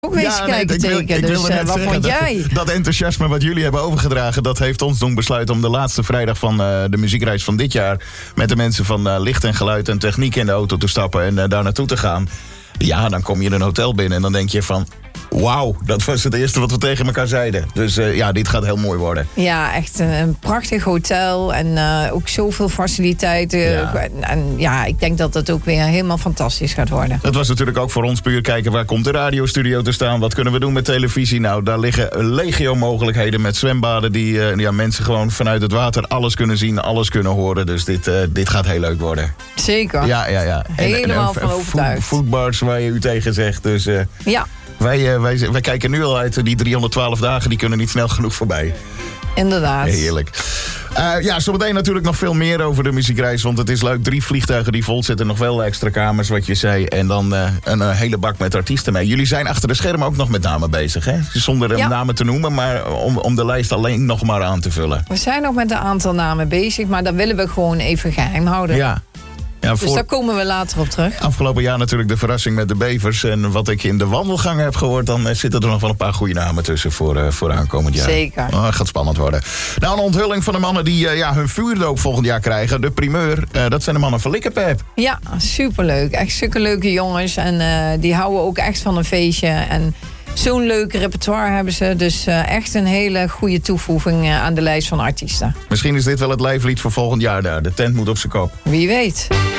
Ook eens kijken tekenen. Dus wat vond jij? Dat enthousiasme wat jullie hebben overgedragen, dat heeft ons doen besluiten om de laatste vrijdag van de muziekreis van dit jaar met de mensen van licht en geluid en techniek in de auto te stappen en daar naartoe te gaan. Ja, dan kom je in een hotel binnen en dan denk je van, wauw, dat was het eerste wat we tegen elkaar zeiden. Dus dit gaat heel mooi worden. Ja, echt een prachtig hotel en ook zoveel faciliteiten. Ja. En ik denk dat het ook weer helemaal fantastisch gaat worden. Dat was natuurlijk ook voor ons puur kijken, waar komt de radiostudio te staan? Wat kunnen we doen met televisie? Nou, daar liggen legio mogelijkheden met zwembaden die mensen gewoon vanuit het water alles kunnen zien, alles kunnen horen. Dus dit gaat heel leuk worden. Zeker. Ja. Helemaal van overtuigd. Foodbars waar je u tegen zegt. Dus ja. Wij kijken nu al uit. Die 312 dagen die kunnen niet snel genoeg voorbij. Inderdaad. Heerlijk. Zometeen natuurlijk nog veel meer over de muziekreis. Want het is leuk. 3 vliegtuigen die vol zitten. Nog wel extra kamers, wat je zei. En dan een hele bak met artiesten mee. Jullie zijn achter de schermen ook nog met namen bezig, hè? Zonder namen te noemen, maar om de lijst alleen nog maar aan te vullen. We zijn nog met een aantal namen bezig. Maar dat willen we gewoon even geheim houden. Ja. Dus daar komen we later op terug. Afgelopen jaar natuurlijk de verrassing met de bevers. En wat ik in de wandelgangen heb gehoord, dan zitten er nog wel een paar goede namen tussen voor aankomend jaar. Zeker. Het gaat spannend worden. Nou, een onthulling van de mannen die hun vuurdoop volgend jaar krijgen. De primeur, dat zijn de mannen van Likkerpijp. Ja, superleuk. Echt superleuke jongens. En die houden ook echt van een feestje. En zo'n leuk repertoire hebben ze. Dus echt een hele goede toevoeging aan de lijst van artiesten. Misschien is dit wel het lijflied voor volgend jaar daar. De tent moet op zijn kop. Wie weet.